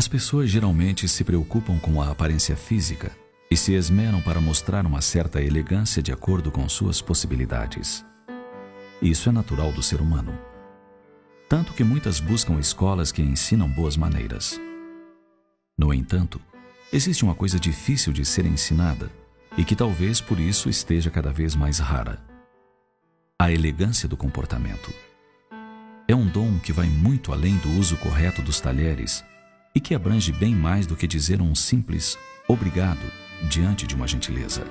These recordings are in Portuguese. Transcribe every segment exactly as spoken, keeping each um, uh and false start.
As pessoas geralmente se preocupam com a aparência física e se esmeram para mostrar uma certa elegância de acordo com suas possibilidades. Isso é natural do ser humano. Tanto que muitas buscam escolas que ensinam boas maneiras. No entanto, existe uma coisa difícil de ser ensinada e que talvez por isso esteja cada vez mais rara: a elegância do comportamento. É um dom que vai muito além do uso correto dos talheres e que abrange bem mais do que dizer um simples obrigado diante de uma gentileza.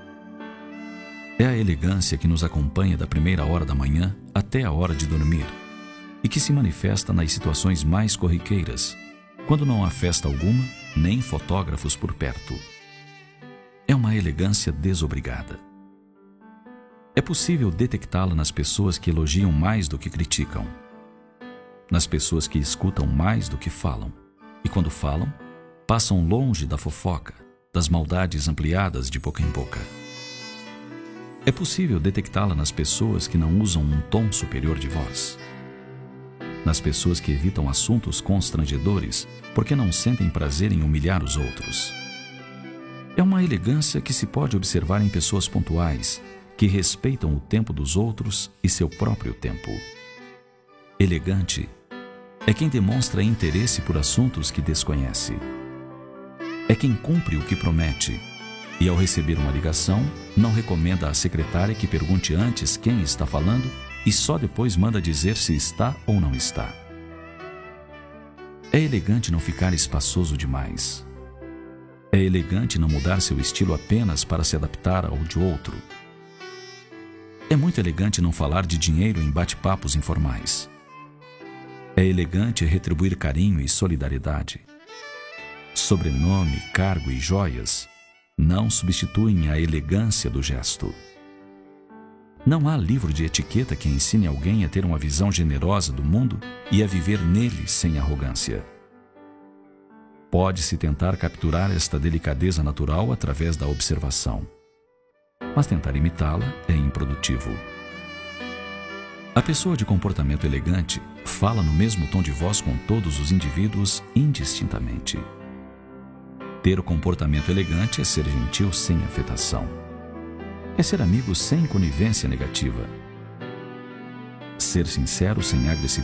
É a elegância que nos acompanha da primeira hora da manhã até a hora de dormir e que se manifesta nas situações mais corriqueiras, quando não há festa alguma, nem fotógrafos por perto. É uma elegância desobrigada. É possível detectá-la nas pessoas que elogiam mais do que criticam, nas pessoas que escutam mais do que falam, e quando falam, passam longe da fofoca, das maldades ampliadas de boca em boca. É possível detectá-la nas pessoas que não usam um tom superior de voz, nas pessoas que evitam assuntos constrangedores porque não sentem prazer em humilhar os outros. É uma elegância que se pode observar em pessoas pontuais, que respeitam o tempo dos outros e seu próprio tempo. Elegante é quem demonstra interesse por assuntos que desconhece. É quem cumpre o que promete e, ao receber uma ligação, não recomenda à secretária que pergunte antes quem está falando e só depois manda dizer se está ou não está. É elegante não ficar espaçoso demais. É elegante não mudar seu estilo apenas para se adaptar ao de outro. É muito elegante não falar de dinheiro em bate-papos informais. É elegante retribuir carinho e solidariedade. Sobrenome, cargo e joias não substituem a elegância do gesto. Não há livro de etiqueta que ensine alguém a ter uma visão generosa do mundo e a viver nele sem arrogância. Pode-se tentar capturar esta delicadeza natural através da observação, mas tentar imitá-la é improdutivo. A pessoa de comportamento elegante fala no mesmo tom de voz com todos os indivíduos indistintamente. Ter o comportamento elegante é ser gentil sem afetação. É ser amigo sem conivência negativa. Ser sincero sem agressividade.